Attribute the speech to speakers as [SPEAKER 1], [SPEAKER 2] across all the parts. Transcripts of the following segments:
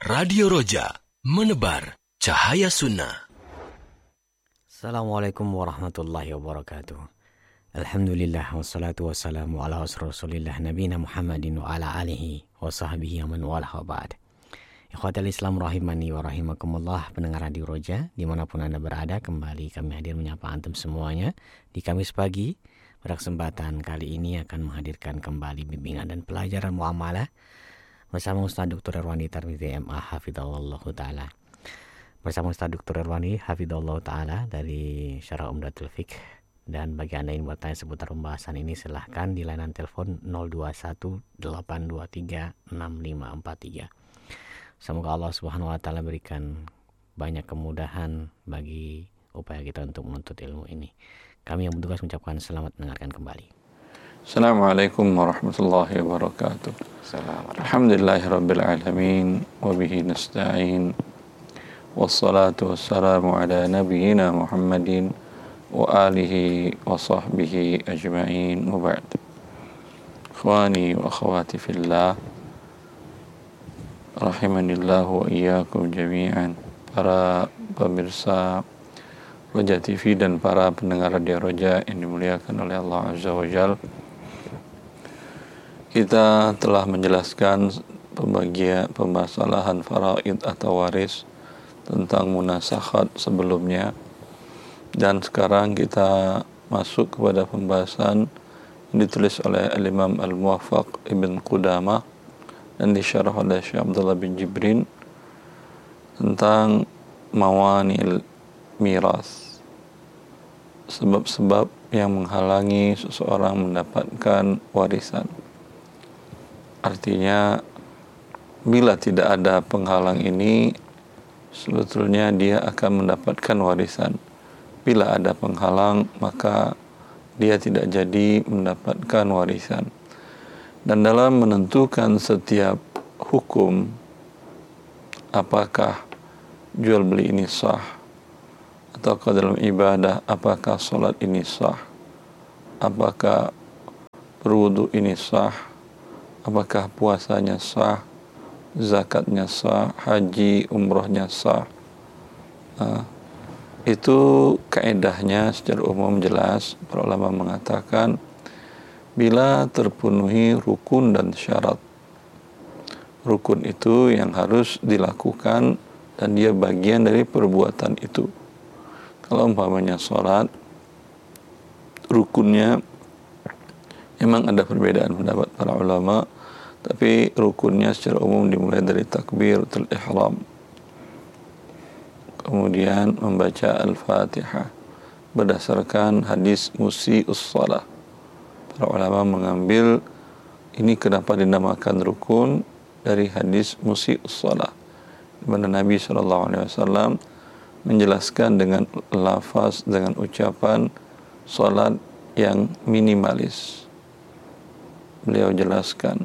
[SPEAKER 1] Radio Roja, menebar cahaya sunnah.
[SPEAKER 2] Assalamualaikum warahmatullahi wabarakatuh. Alhamdulillah wassalatu wassalamu ala rasulillah nabiyina Muhammadin wa ala alihi wa sahbihi man walah wa ba'd. Ikhwatal Islam rahimani wa rahimakumullah, pendengar Radio Roja dimanapun Anda berada, kembali kami hadir menyapa antum semuanya di Kamis pagi. Pada kesempatan kali ini akan menghadirkan kembali bimbingan dan pelajaran muamalah bersama Ustaz Dr. Irwandi Tarmizi MA Hafidhahullahu Ta'ala. Bersama Ustaz Dr. Irwandi Hafidhahullahu Ta'ala dari Syarah Umdatul Fiqh. Dan bagi Anda yang bertanya seputar pembahasan ini, silahkan di layanan telepon 0218236543. Semoga Allah Subhanahu wa Ta'ala berikan banyak kemudahan bagi upaya kita untuk menuntut ilmu ini. Kami yang bertugas mengucapkan selamat mendengarkan kembali.
[SPEAKER 3] Assalamualaikum warahmatullahi wabarakatuh. Alhamdulillahirabbil alamin wa bihi nasta'in. Wassalatu wassalamu ala nabiyyina Muhammadin wa alihi wa sahbihi ajma'in wa ba'd. Ikhwani wa akhwati fillah, rahimanillahu wa iyyakum jami'an. Para pemirsa Roja TV dan para pendengar Radio Roja yang dimuliakan oleh Allah Azza wa Jalla, kita telah menjelaskan pembahasan faraid atau waris tentang munasakhat sebelumnya, dan sekarang kita masuk kepada pembahasan yang ditulis oleh Al-Imam Al-Muwaffaq Ibn Qudamah dan disyarah oleh Syekh Abdullah bin Jibrin tentang mawani'il miras, sebab-sebab yang menghalangi seseorang mendapatkan warisan. Artinya, bila tidak ada penghalang ini, sebetulnya dia akan mendapatkan warisan. Bila ada penghalang, maka dia tidak jadi mendapatkan warisan. Dan dalam menentukan setiap hukum, apakah jual beli ini sah, atau dalam ibadah, apakah solat ini sah, apakah berwudu ini sah, apakah puasanya sah, zakatnya sah, haji, umrohnya sah. Itu kaedahnya secara umum jelas. Para ulama mengatakan bila terpenuhi rukun dan syarat. Rukun itu yang harus dilakukan dan dia bagian dari perbuatan itu. Kalau umpamanya sholat, rukunnya memang ada perbedaan pendapat para ulama, tapi rukunnya secara umum dimulai dari takbiratul ihram, kemudian membaca Al-Fatihah berdasarkan hadis musi'us shalah. Para ulama mengambil ini kenapa dinamakan rukun dari hadis musi'us shalah, di mana Nabi SAW menjelaskan dengan lafaz, dengan ucapan salat yang minimalis. Beliau jelaskan,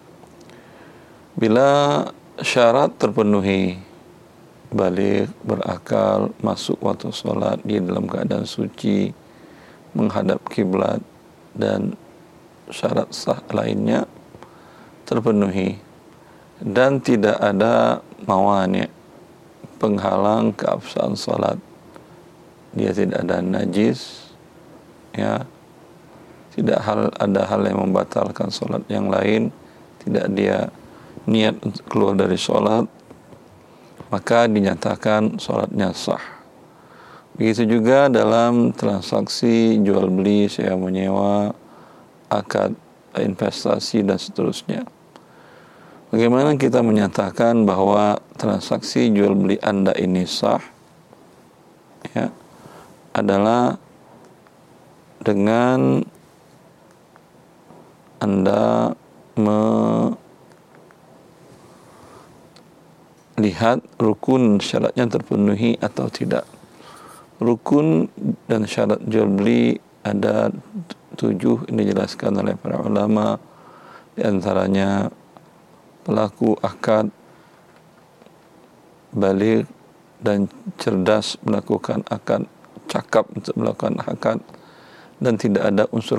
[SPEAKER 3] bila syarat terpenuhi, baligh, berakal, masuk waktu sholat, dia dalam keadaan suci, menghadap kiblat, dan syarat sah lainnya terpenuhi, dan tidak ada mawani', penghalang keabsahan sholat, dia tidak ada najis, ya, tidak ada hal yang membatalkan sholat yang lain, tidak dia niat untuk keluar dari sholat, maka dinyatakan sholatnya sah. Begitu juga dalam transaksi jual beli, sewa menyewa, akad investasi dan seterusnya. Bagaimana kita menyatakan bahwa transaksi jual beli Anda ini sah? Ya, adalah dengan Anda melihat rukun syaratnya terpenuhi atau tidak. Rukun dan syarat jual beli ada 7, ini dijelaskan oleh para ulama. Di antaranya pelaku akad baligh dan cerdas melakukan akad, cakap untuk melakukan akad, dan tidak ada unsur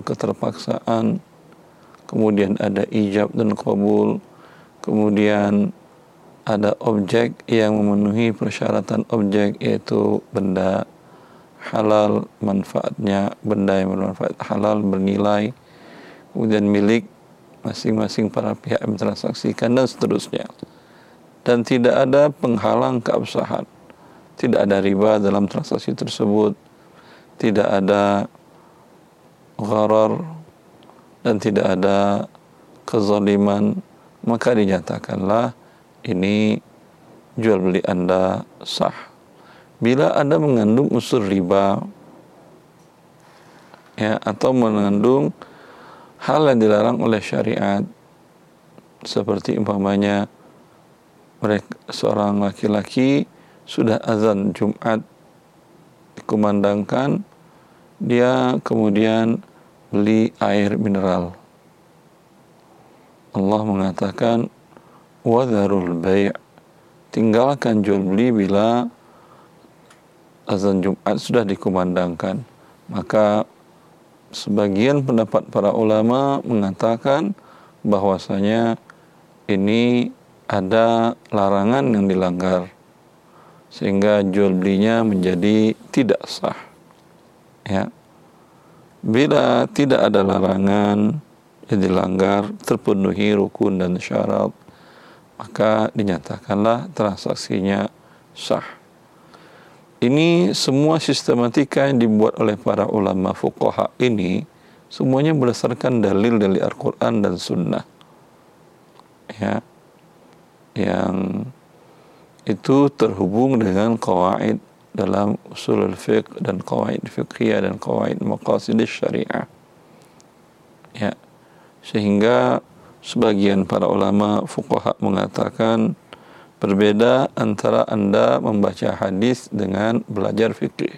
[SPEAKER 3] keterpaksaan. Kemudian ada ijab dan qabul. Kemudian ada objek yang memenuhi persyaratan objek, yaitu benda halal manfaatnya, benda yang bermanfaat halal, bernilai, kemudian milik masing-masing para pihak yang mentransaksikan dan seterusnya. Dan tidak ada penghalang keabsahan, tidak ada riba dalam transaksi tersebut, tidak ada gharar, dan tidak ada kezaliman, maka dinyatakanlah ini jual beli Anda sah. Bila Anda mengandung unsur riba, ya, atau mengandung hal yang dilarang oleh syariat, seperti umpamanya seorang laki-laki sudah azan Jumat dikumandangkan, dia kemudian beli air mineral. Allah mengatakan wadharul bai', tinggalkan jual beli bila azan Jumat sudah dikumandangkan. Maka sebagian pendapat para ulama mengatakan bahwasanya ini ada larangan yang dilanggar, sehingga jual belinya menjadi tidak sah. Ya. Bila tidak ada larangan yang dilanggar, terpenuhi rukun dan syarat, maka dinyatakanlah transaksinya sah. Ini semua sistematika yang dibuat oleh para ulama fuqaha ini semuanya berdasarkan dalil dari Al-Quran dan Sunnah, ya, yang itu terhubung dengan qawaid dalam usul fiqh dan qawaid fiqhiyah dan qawaid maqasid syariah, ya, sehingga sebagian para ulama fuqaha mengatakan berbeda antara Anda membaca hadis dengan belajar fikih.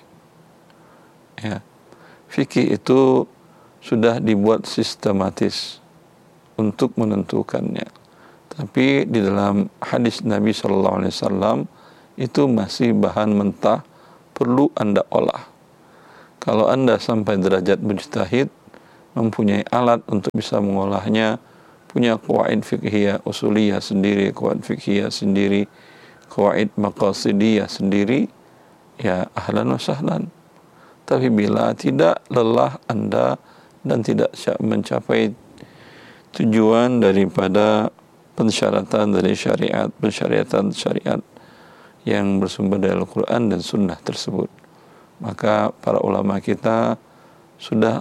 [SPEAKER 3] Ya. Fikih itu sudah dibuat sistematis untuk menentukannya. Tapi di dalam hadis Nabi SAW itu masih bahan mentah, perlu Anda olah. Kalau Anda sampai derajat mujtahid, mempunyai alat untuk bisa mengolahnya, punya qawaid fiqhiyah usuliyah sendiri, qawaid fiqhiyah sendiri, qawaid maqasidiyah sendiri, ya ahlan wa sahlan. Tapi bila tidak lelah Anda dan tidak mencapai tujuan daripada pensyaratan dari syariat, pensyariatan syariat yang bersumber dari Al-Quran dan Sunnah tersebut, maka para ulama kita sudah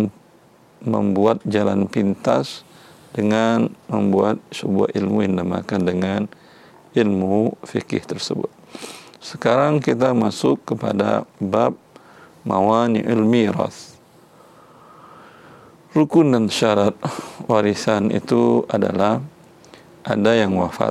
[SPEAKER 3] membuat jalan pintas dengan membuat sebuah ilmu yang dinamakan dengan ilmu fikih tersebut. Sekarang kita masuk kepada bab mawani'ul mirath. Rukun dan syarat warisan itu adalah ada yang wafat,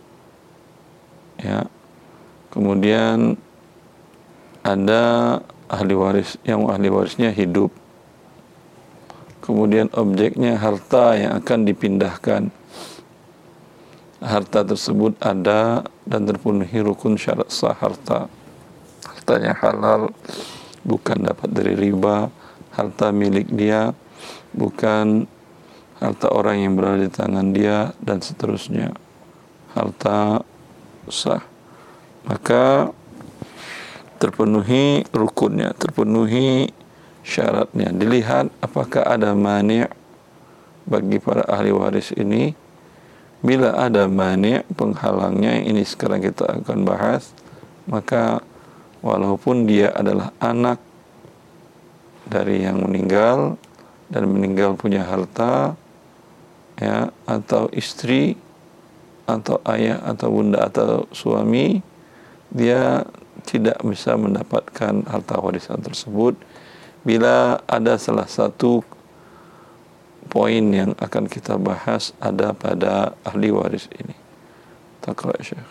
[SPEAKER 3] ya, kemudian ada ahli waris yang ahli warisnya hidup, kemudian objeknya harta yang akan dipindahkan. Harta tersebut ada dan terpenuhi rukun syarat sah harta. Hartanya halal, bukan dapat dari riba, harta milik dia, bukan harta orang yang berada di tangan dia, dan seterusnya. Harta sah. Maka terpenuhi rukunnya, terpenuhi syaratnya. Dilihat apakah ada mani' bagi para ahli waris ini. Bila ada mani', penghalangnya, ini sekarang kita akan bahas, maka walaupun dia adalah anak dari yang meninggal dan meninggal punya harta, ya, atau istri atau ayah atau bunda atau suami, dia tidak bisa mendapatkan harta warisan tersebut bila ada salah satu poin yang akan kita bahas ada pada ahli waris ini. Taqra Syekh.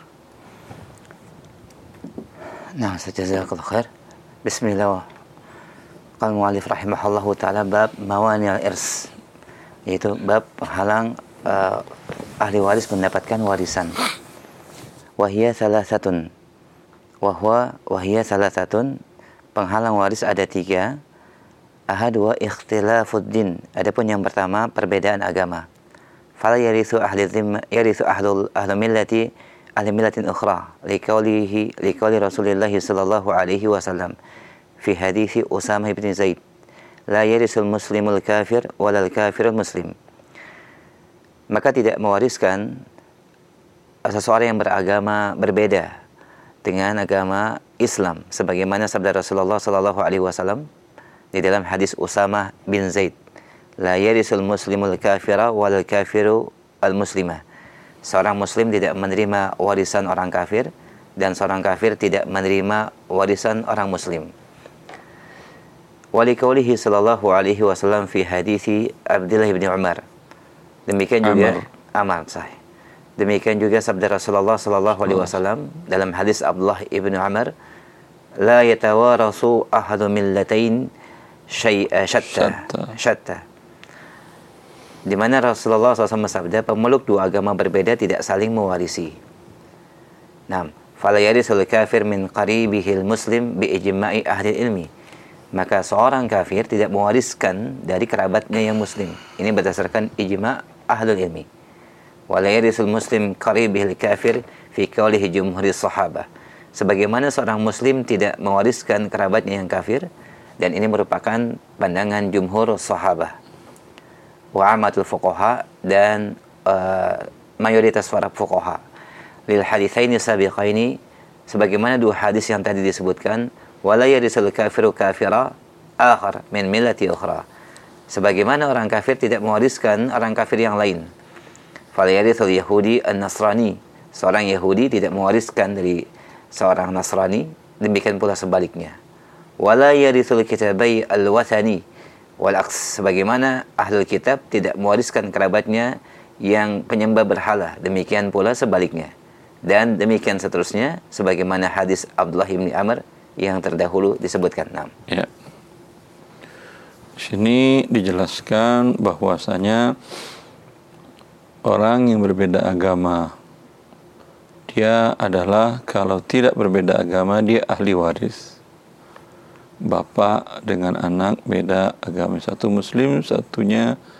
[SPEAKER 4] Nah, jazakallahu khair. Bismillah. Qal mu'allif rahimahullahu ta'ala bab mawani'ul irs, yaitu bab penghalang ahli waris mendapatkan warisan. Wahiyya salasatun. Wahiyya salasatun, penghalang waris ada 3. Ahad wa ikhtilafuddin, adapun yang pertama perbedaan agama. Fala yarithu ahli dhimma yarithu ahlu millati ahli millatin ukhra liqauli Rasulillah sallallahu alaihi wasallam fi hadithi Usamah bin Zaid la yarisul muslimul kafir walal kafirul muslim. Maka tidak mewariskan seseorang yang beragama berbeda dengan agama Islam, sebagaimana sabda Rasulullah sallallahu alaihi wasallam di dalam hadis Usamah bin Zaid, la yarisul muslimul kafira walal kafiru al muslimah. Seorang muslim tidak menerima warisan orang kafir dan seorang kafir tidak menerima warisan orang muslim. Waliqaulihi sallallahu alaihi wasallam fi hadithi Abdullah bin Umar. Demikian juga Amar sahih. Demikian juga sabda Rasulullah sallallahu alaihi wasallam dalam hadis Abdullah ibn Umar, la yatawarasu ahadu millatain syatta. Di mana Rasulullah SAW bersabda, pemeluk dua agama berbeda tidak saling mewarisi. Naam, fala yarisul kafir min qaribihil muslim bi ijma'i ahli ilmi. Maka seorang kafir tidak mewariskan dari kerabatnya yang muslim. Ini berdasarkan ijma' ahlul ilmi. Wala yarisul muslim qaribihil kafir fi qaulihi jumhuri sahabah. Sebagaimana seorang muslim tidak mewariskan kerabatnya yang kafir, dan ini merupakan pandangan jumhur sahabah wa amatul fuqaha dan mayoritas para fuqaha. Lil haditsaini sabiqaini, sebagaimana dua hadis yang tadi disebutkan, wala yarisul kafiru kafira akhar min millati ukhra. Sebagaimana orang kafir tidak mewariskan orang kafir yang lain. Fala yarisul yahudi an-nasrani. Seorang Yahudi tidak mewariskan dari seorang Nasrani, demikian pula sebaliknya. Wala yarisul kitabai al-wathani wal aqs. Sebagaimana ahlul kitab tidak mewariskan kerabatnya yang penyembah berhala, demikian pula sebaliknya. Dan demikian seterusnya, sebagaimana hadis Abdullah bin Amr yang terdahulu disebutkan.
[SPEAKER 3] Ya. Di sini dijelaskan bahwasanya orang yang berbeda agama, dia adalah, kalau tidak berbeda agama, dia ahli waris. Bapak dengan anak beda agama, satu muslim, satunya